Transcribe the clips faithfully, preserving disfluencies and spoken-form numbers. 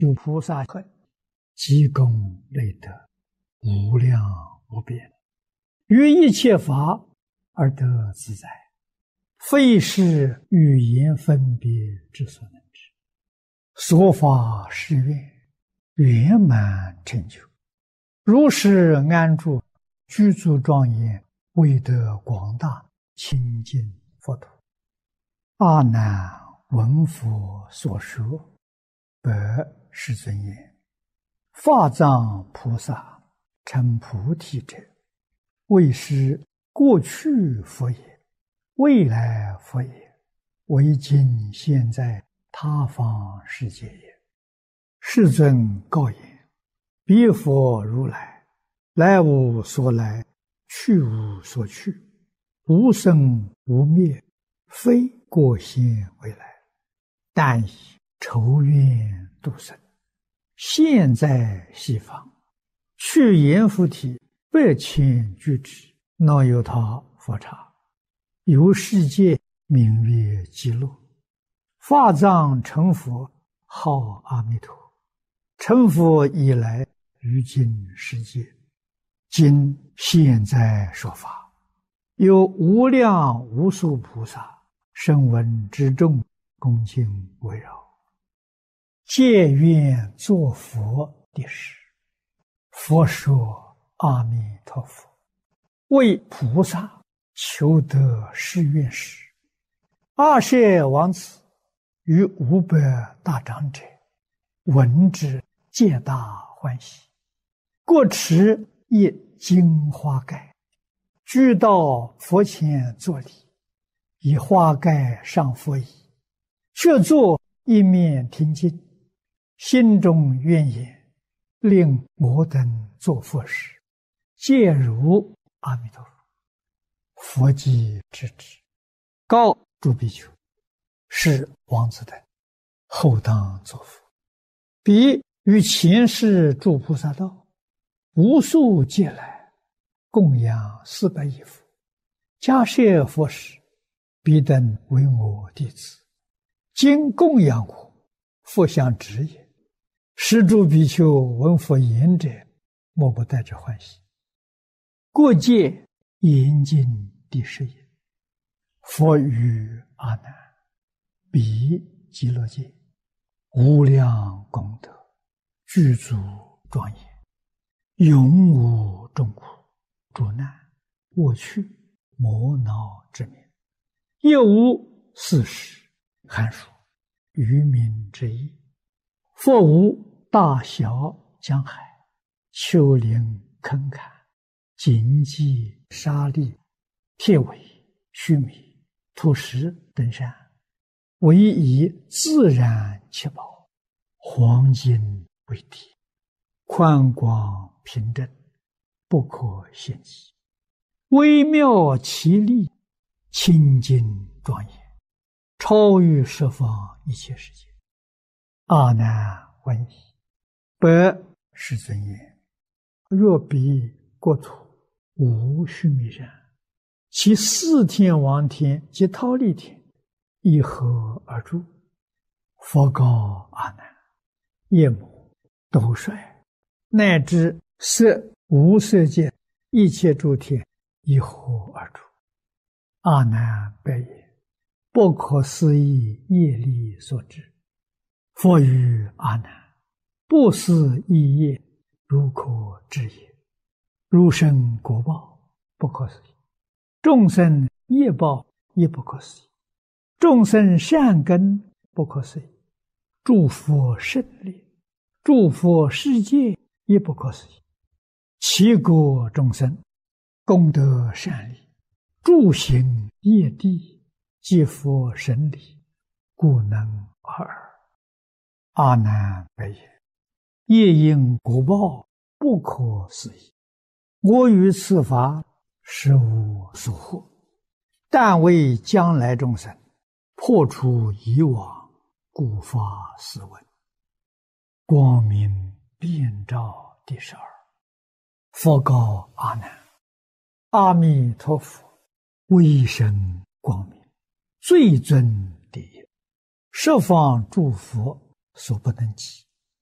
有菩萨恨，积功累德，无量无边，于一切法而得自在，非是语言分别之所能知。所发誓愿，圆满成就，如是安住，具足庄严，为得广大清净佛土。阿难闻佛所说，白世尊言：法藏菩萨成菩提者，为是过去佛也，未来佛也，为今现在他方世界也。世尊告言：彼佛如来，来无所来，去无所去，无生无灭，非过现未来，但以筹愿度生，现在西方，去阎浮提百千俱胝，那由他佛刹，由世界名曰极乐。法藏成佛，号阿弥陀。成佛以来，于今世界，今现在说法，有无量无数菩萨声闻之众，恭敬围绕，皆愿作佛的事。佛说：阿弥陀佛，为菩萨求得誓愿时，阿舍王子与五百大长者闻之，皆大欢喜，各持一金花盖，俱到佛前作礼，以花盖上佛椅，却坐一面听经，心中愿言：令我等作佛时，皆如阿弥陀佛。佛即知之，告诸比丘：是王子等后当作佛。彼于前世诸菩萨道，无数劫来，供养四百亿佛，迦叶佛时，彼等为我弟子，今供养我，佛相知也。是诸比丘闻佛言者，莫不带着欢喜。过界严禁第十也。佛语阿难：彼极乐界，无量功德，具足庄严，永无众苦、诸难、过去、磨恼之名，亦无四时、寒暑、愚民之意。佛无大小江海、丘陵坑坎、荆棘沙砾、铁苇须弥、土石等山，唯以自然七宝，黄金为体，宽广平正，不可限计，微妙奇丽，清净庄严，超于十方一切世界。阿难闻已，白世尊言：若彼国土无须弥山，其四天王天及忉利天一合而住。佛告阿难：夜母、斗率，乃至色无色界一切诸天一合而住。阿难白言：不可思议业力所致。佛语阿难：不思议业，如可知也。如生果报，不可思议；众生业报，也不可思议；众生善根，不可思议；诸佛胜利，诸佛世界，也不可思议。其国众生，功德善利，诸行业地，即佛神理，故能尔。阿难白言：业因果报，不可思议。我于此法实无所获，但为将来众生破除以往，故发斯文。光明遍照第十二。佛告阿难：阿弥陀佛威神光明，最尊第一，十方诸佛所不能及，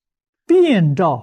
遍照